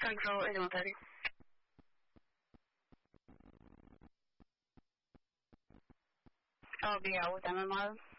Control is 130. I'll be out with MMR.